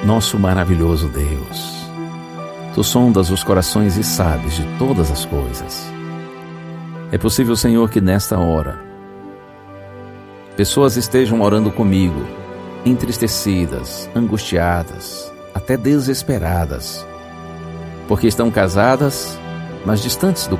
Nosso maravilhoso Deus, Tu sondas os corações e sabes de todas as coisas. É possível, Senhor, que nesta hora pessoas estejam orando comigo, entristecidas, angustiadas, até desesperadas, porque estão casadas, mas distantes do